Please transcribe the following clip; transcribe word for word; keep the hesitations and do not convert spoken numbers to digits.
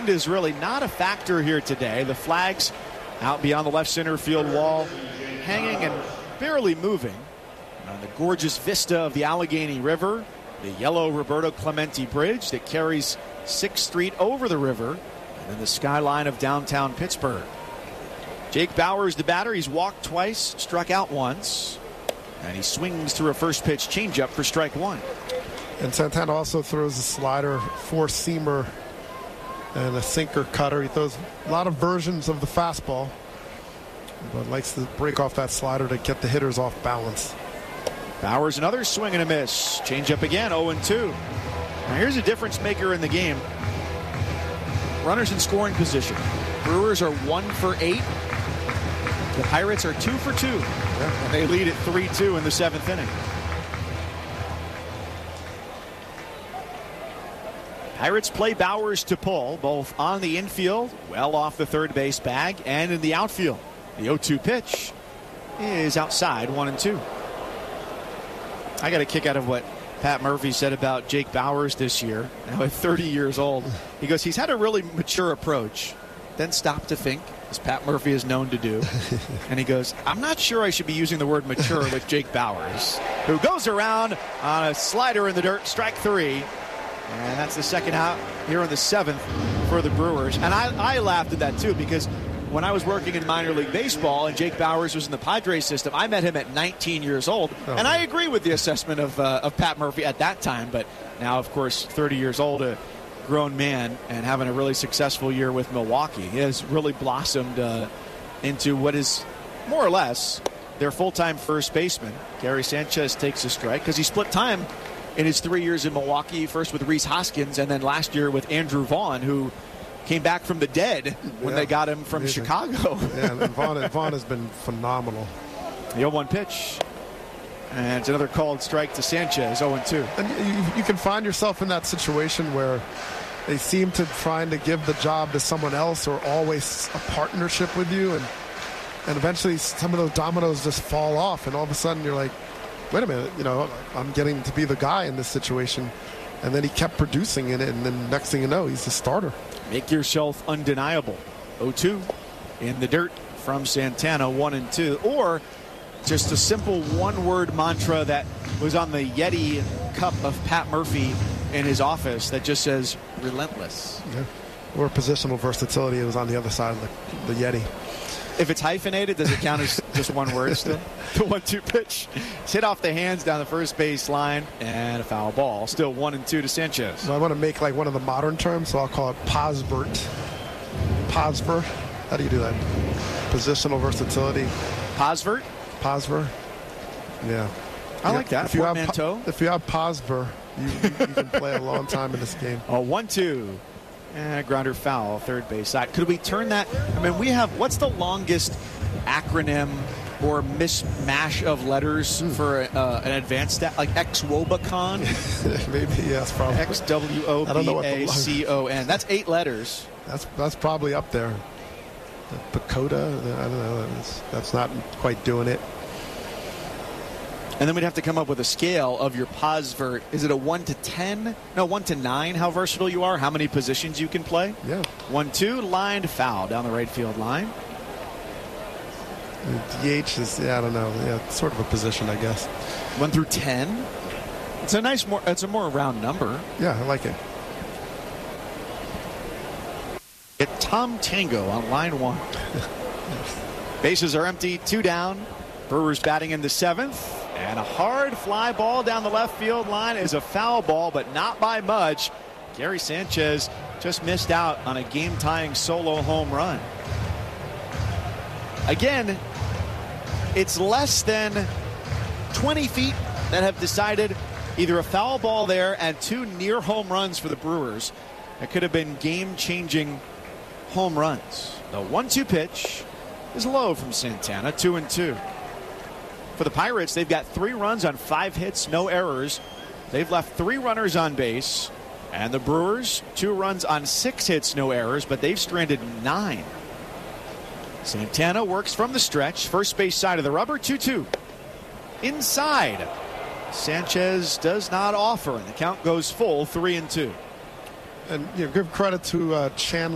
wind is really not a factor here today. The flags out beyond the left center field wall, hanging and barely moving on the gorgeous vista of the Allegheny River, the yellow Roberto Clemente Bridge that carries sixth Street over the river, and then the skyline of downtown Pittsburgh. Jake Bauers, the batter, he's walked twice, struck out once, and he swings through a first pitch changeup for strike one. And Santana also throws a slider, four-seamer, and a sinker cutter. He throws a lot of versions of the fastball, but likes to break off that slider to get the hitters off balance. Bauers, another swing and a miss. Changeup again, oh and two. Now here's a difference maker in the game. Runners in scoring position. Brewers are one for eight. The Pirates are two for two. Yeah. And they lead at three two in the seventh inning. Pirates play Bauers to pull, both on the infield, well off the third base bag, and in the outfield. The oh two pitch is outside, one and two. I got a kick out of what Pat Murphy said about Jake Bauers this year. Now at thirty years old, he goes, he's had a really mature approach, then stopped to think, as Pat Murphy is known to do. And he goes, I'm not sure I should be using the word mature with Jake Bauers, who goes around on a slider in the dirt, strike three. And that's the second out here in the seventh for the Brewers. And I, I laughed at that, too, because when I was working in minor league baseball and Jake Bauers was in the Padres system, I met him at nineteen years old. Oh. And I agree with the assessment of, uh, of Pat Murphy at that time. But now, of course, thirty years old, a grown man, and having a really successful year with Milwaukee. He has really blossomed uh, into what is more or less their full-time first baseman. Gary Sanchez takes a strike because he split time in his three years in Milwaukee, first with Rhys Hoskins and then last year with Andrew Vaughn, who came back from the dead when yeah, they got him from amazing. Chicago. Yeah, and Vaughn, Vaughn has been phenomenal. The oh one pitch. And it's another called strike to Sanchez, oh and two. And you, you can find yourself in that situation where they seem to trying to give the job to someone else or always a partnership with you. And, and eventually some of those dominoes just fall off. And all of a sudden you're like, wait a minute, you know, I'm getting to be the guy in this situation. And then he kept producing in it, and then next thing you know, he's the starter. Make yourself undeniable. oh two in the dirt from Santana, one and two. Or just a simple one-word mantra that was on the Yeti cup of Pat Murphy in his office that just says, relentless. Yeah. Or positional versatility. It was on the other side of the, the Yeti. If it's hyphenated, does it count as just one word still? The one two pitch. It's hit off the hands down the first base line, and a foul ball. Still one and two to Sanchez. So I want to make like one of the modern terms, so I'll call it Posvert. Posver. How do you do that? Positional versatility. Posvert? Posver. Yeah. I yeah. like that. If you, have, if you have Posver, you, you, you can play a long time in this game. Oh, one two. And a grounder foul, third base side. Could we turn that? I mean, we have, what's the longest acronym or mismatch of letters mm. for uh, an advanced stat? Like X-Wobacon? Maybe, yes, probably. X W O B A C O N. That's eight letters. That's that's probably up there. The Pacoda, I don't know. That's, that's not quite doing it. And then we'd have to come up with a scale of your Posvert. Is it a one to ten? No, one to nine, how versatile you are, how many positions you can play? Yeah. one two, lined foul down the right field line. D H is, yeah, I don't know. Yeah, it's sort of a position, I guess. one through ten? It's a nice, more. It's a more round number. Yeah, I like it. Get Tom Tango on line one. Bases are empty, two down. Brewers batting in the seventh. And a hard fly ball down the left field line is a foul ball, but not by much. Gary Sanchez just missed out on a game-tying solo home run. Again, it's less than twenty feet that have decided either a foul ball there and two near home runs for the Brewers. That could have been game-changing home runs. The one two pitch is low from Santana, two and two. For the Pirates, they've got three runs on five hits, no errors. They've left three runners on base. And the Brewers, two runs on six hits, no errors, but they've stranded nine. Santana works from the stretch, first base side of the rubber, two two. Inside, Sanchez does not offer, and the count goes full, three and two. And you know, give credit to uh, Chandler.